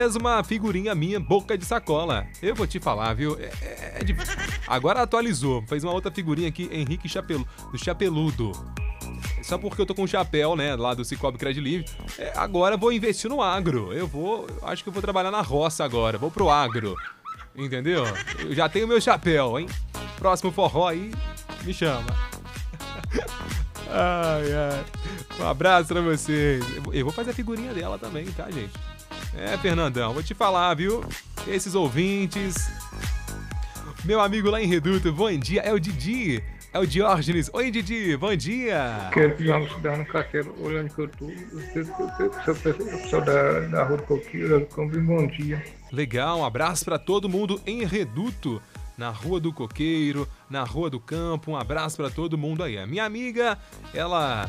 Uma figurinha minha, boca de sacola. Eu vou te falar, viu? Agora atualizou. Fez uma outra figurinha aqui, Henrique do Chapeludo. Só porque eu tô com um chapéu, né, lá do Cicobi Crédito Livre. Agora eu vou investir no agro. Acho que eu vou trabalhar na roça agora. Vou pro agro. Entendeu? Eu já tenho meu chapéu, hein? Próximo forró aí, me chama. Ai, ai. Um abraço pra vocês. Eu vou fazer a figurinha dela também, tá, gente? Fernandão, vou te falar, viu? Esses ouvintes. Meu amigo lá em Reduto, bom dia. É o Didi. É o Diógenes. Oi, Didi, bom dia. Quero pedir uma estudar no carteiro, olhando que eu tô. Sou da Rua do Coqueiro, bom dia. Legal, um abraço pra todo mundo em Reduto. Na Rua do Coqueiro, na Rua do Campo. Um abraço pra todo mundo aí. A minha amiga, ela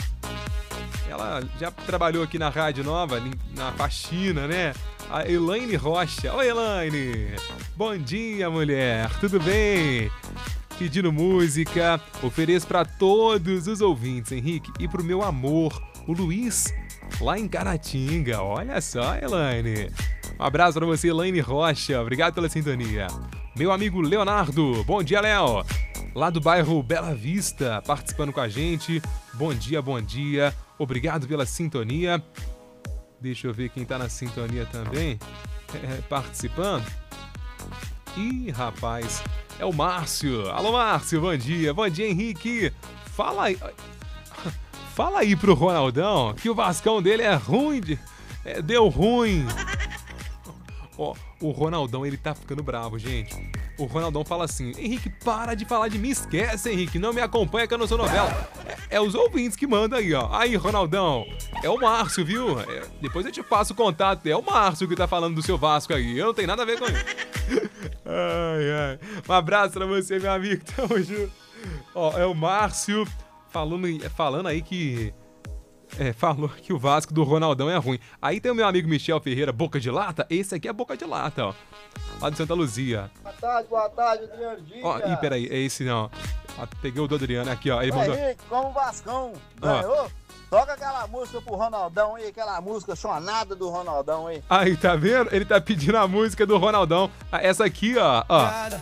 já trabalhou aqui na Rádio Nova, na faxina, né? A Elaine Rocha. Oi, Elaine! Bom dia, mulher! Tudo bem? Pedindo música, ofereço para todos os ouvintes, Henrique, e pro meu amor, o Luiz, lá em Caratinga. Olha só, Elaine! Um abraço para você, Elaine Rocha. Obrigado pela sintonia. Meu amigo Leonardo. Bom dia, Léo! Lá do bairro Bela Vista, participando com a gente. Bom dia, bom dia. Obrigado pela sintonia. Deixa eu ver quem tá na sintonia também. Participando. Ih, rapaz. É o Márcio. Alô, Márcio, bom dia. Bom dia, Henrique. Fala aí pro Ronaldão que o Vascão dele é ruim. Deu ruim. Ó, o Ronaldão, ele tá ficando bravo, gente. O Ronaldão fala assim: Henrique, para de falar de mim, esquece, Henrique, não me acompanha que eu não sou novela. É os ouvintes que mandam aí, ó. Aí, Ronaldão, é o Márcio, viu? Depois eu te passo o contato, é o Márcio que tá falando do seu Vasco aí, eu não tenho nada a ver com isso. Ai, ai. Um abraço pra você, meu amigo, tamo junto. Ó, é o Márcio falando aí que... falou que o Vasco do Ronaldão é ruim. Aí tem o meu amigo Michel Ferreira, Boca de Lata. Esse aqui é Boca de Lata, ó. Lá de Santa Luzia. Boa tarde, Adriano Dias. Ó, peraí, é esse não. Peguei o do Adriano aqui, ó. Ele mandou... Henrique, como o Vascão ganhou, toca aquela música pro Ronaldão aí, aquela música chonada do Ronaldão aí. Aí, tá vendo? Ele tá pedindo a música do Ronaldão. Essa aqui, ó.